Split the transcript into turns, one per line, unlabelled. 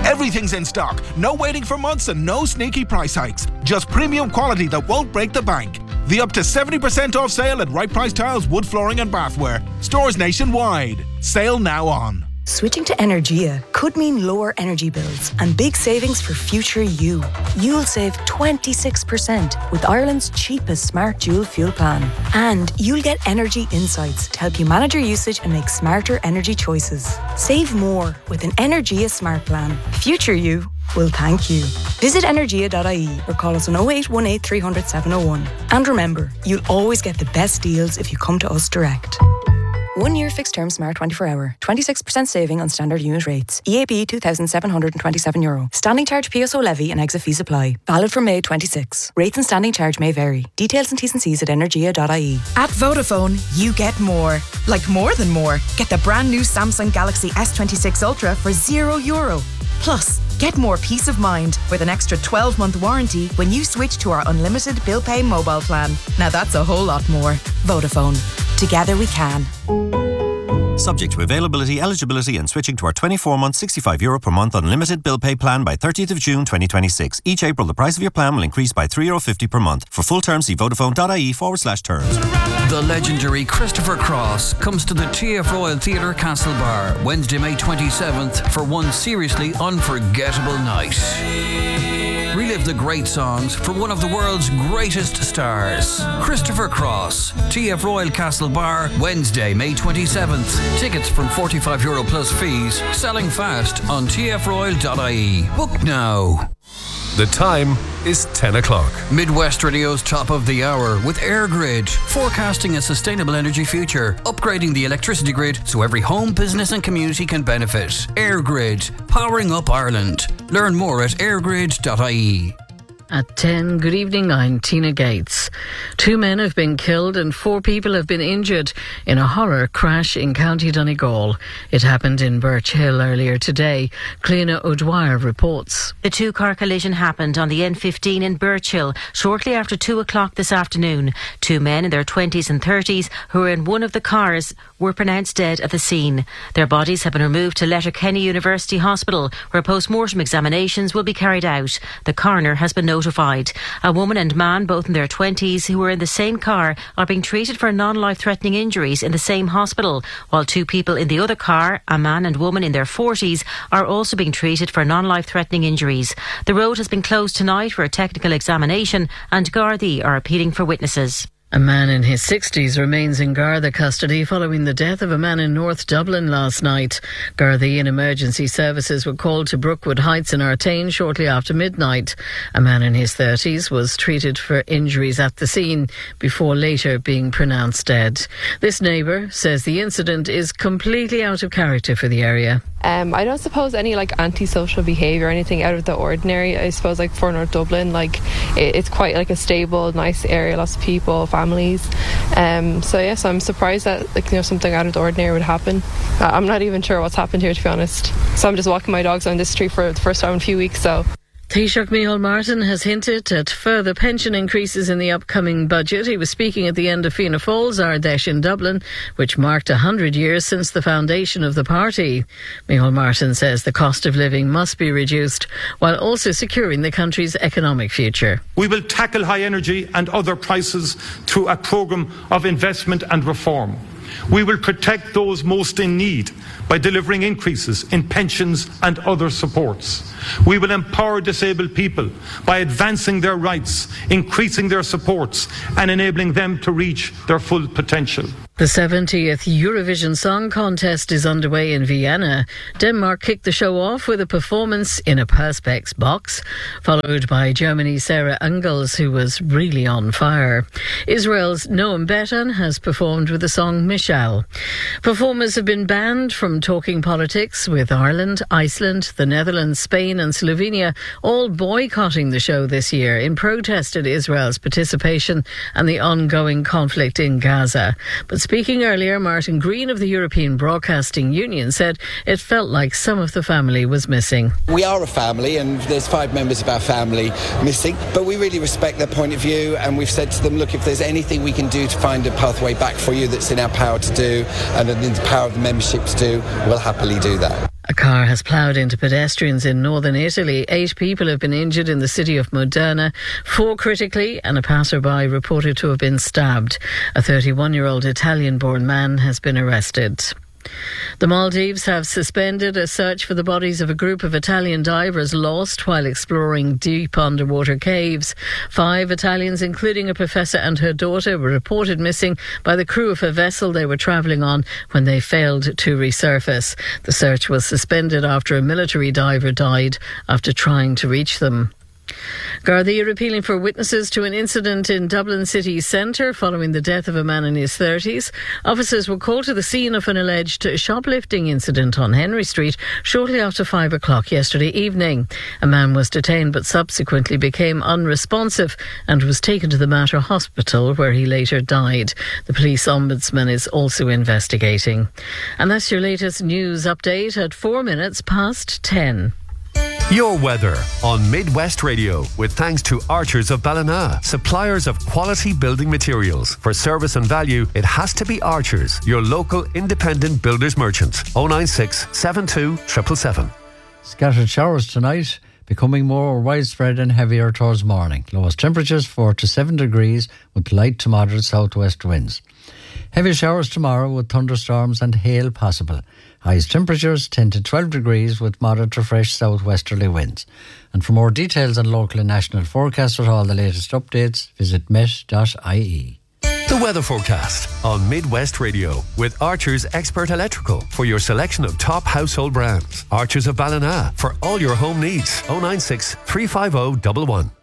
Everything's in stock. No waiting for months and no sneaky price hikes. Just premium quality that won't break the bank. The up to 70% off sale at Right Price Tiles, wood flooring and bathware. Stores nationwide. Sale now on.
Switching to Energia could mean lower energy bills and big savings for future you. You'll save 26% with Ireland's cheapest smart dual fuel plan. And you'll get energy insights to help you manage your usage and make smarter energy choices. Save more with an Energia smart plan. Future you will thank you. Visit energia.ie or call us on 0818 300 701. And remember, you'll always get the best deals if you come to us direct. 1 year fixed term Smart 24 hour. 26% saving on standard unit rates. EAB €2,727. Standing charge PSO levy and exit fees apply. Valid from May 26. Rates and standing charge may vary. Details and T's and C's at energia.ie.
At Vodafone, you get more. Like more than more. Get the brand new Samsung Galaxy S26 Ultra for €0. Plus, get more peace of mind with an extra 12-month warranty when you switch to our unlimited bill pay mobile plan. Now that's a whole lot more. Vodafone. Together we can.
Subject to availability, eligibility and switching to our 24-month €65 per month unlimited bill pay plan by 30th of June 2026. Each April the price of your plan will increase by €3.50 per month. For full terms see vodafone.ie/terms.
The legendary Christopher Cross comes to the TF Royal Theatre Castlebar Wednesday, May 27th for one seriously unforgettable night. Relive the great songs from one of the world's greatest stars. Christopher Cross, TF Royal Castlebar, Wednesday, May 27th. Tickets from €45 plus fees. Selling fast on tfroyal.ie. Book now.
The time is 10 o'clock.
Midwest Radio's top of the hour with AirGrid, forecasting a sustainable energy future, upgrading the electricity grid so every home, business and community can benefit. AirGrid, powering up Ireland. Learn more at airgrid.ie.
At 10, good evening, I'm Tina Gates. 2 men have been killed and 4 people have been injured in a horror crash in County Donegal. It happened in Birch Hill earlier today. Cliona O'Dwyer reports.
The 2-car collision happened on the N15 in Birch Hill shortly after 2 o'clock this afternoon. 2 men in their 20s and 30s who were in one of the cars were pronounced dead at the scene. Their bodies have been removed to Letterkenny University Hospital, where post-mortem examinations will be carried out. The coroner has been notified. A woman and man, both in their 20s, who were in the same car, are being treated for non-life-threatening injuries in the same hospital, while 2 people in the other car, a man and woman in their 40s, are also being treated for non-life-threatening injuries. The road has been closed tonight for a technical examination, and Gardaí are appealing for witnesses.
A man in his 60s remains in Garda custody following the death of a man in North Dublin last night. Gardaí and emergency services were called to Brookwood Heights in Artane shortly after midnight. A man in his 30s was treated for injuries at the scene before later being pronounced dead. This neighbour says the incident is completely out of character for the area.
I don't suppose any antisocial behaviour or anything out of the ordinary. I suppose for North Dublin, it's quite a stable, nice area, lots of people, families. So I'm surprised that something out of the ordinary would happen. I'm not even sure what's happened here, to be honest. So I'm just walking my dogs on this street for the first time in a few weeks. So.
Taoiseach Micheál Martin has hinted at further pension increases in the upcoming budget. He was speaking at the end of Fianna Fáil's Ardèche in Dublin, which marked 100 years since the foundation of the party. Micheál Martin says the cost of living must be reduced while also securing the country's economic future.
We will tackle high energy and other prices through a programme of investment and reform. We will protect those most in need by delivering increases in pensions and other supports. We will empower disabled people by advancing their rights, increasing their supports and enabling them to reach their full potential.
The 70th Eurovision Song Contest is underway in Vienna. Denmark kicked the show off with a performance in a Perspex box, followed by Germany's Sarah Engels, who was really on fire. Israel's Noam Betan has performed with the song Michelle. Performers have been banned from talking politics, with Ireland, Iceland, the Netherlands, Spain and Slovenia all boycotting the show this year in protest at Israel's participation and the ongoing conflict in Gaza. But speaking earlier, Martin Green of the European Broadcasting Union said it felt like some of the family was missing.
We are a family and there's 5 members of our family missing, but we really respect their point of view, and we've said to them, look, if there's anything we can do to find a pathway back for you that's in our power to do and in the power of the membership to do, we'll happily do that.
A car has ploughed into pedestrians in northern Italy. 8 people have been injured in the city of Modena, 4 critically, and a passerby reported to have been stabbed. A 31-year-old Italian-born man has been arrested. The Maldives have suspended a search for the bodies of a group of Italian divers lost while exploring deep underwater caves. 5 Italians, including a professor and her daughter, were reported missing by the crew of a vessel they were travelling on when they failed to resurface. The search was suspended after a military diver died after trying to reach them. Gardaí are appealing for witnesses to an incident in Dublin city centre following the death of a man in his 30s. Officers were called to the scene of an alleged shoplifting incident on Henry Street shortly after 5 o'clock yesterday evening. A man was detained but subsequently became unresponsive and was taken to the Mater Hospital where he later died. The police ombudsman is also investigating. And that's your latest news update at 4 minutes past 10.
Your weather on Midwest Radio with thanks to Archers of Ballina, suppliers of quality building materials. For service and value, it has to be Archers, your local independent builders merchant. 096 72 777.
Scattered showers tonight, becoming more widespread and heavier towards morning. Lowest temperatures 4 to 7 degrees with light to moderate southwest winds. Heavy showers tomorrow with thunderstorms and hail possible. Highest temperatures 10 to 12 degrees with moderate to fresh southwesterly winds. And for more details on local and national forecasts with all the latest updates, visit met.ie.
The weather forecast on Midwest Radio with Archers Expert Electrical for your selection of top household brands. Archers of Ballina for all your home needs. 096 350 11.